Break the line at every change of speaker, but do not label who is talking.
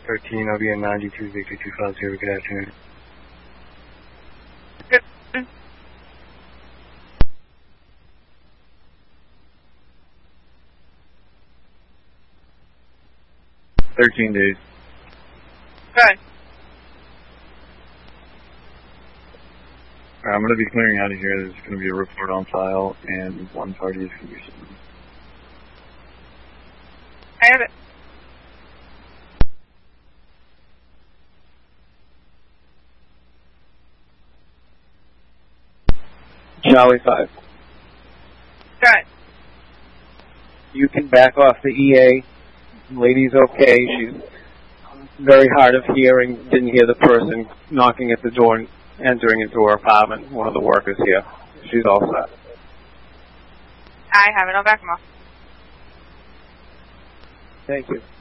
13, OBN 92, Victor 250, good afternoon.
Good.
13 days.
Good.
I'm going to be clearing out of here. There's going to be a report on file, and one party is going to be submitted.
I have it.
Charlie 5.
Good.
You can back off the EA. Lady's okay. She's very hard of hearing. Didn't hear the person knocking at the door and entering into her apartment. One of the workers here. She's all set.
I have it. I'll back him off.
Thank you.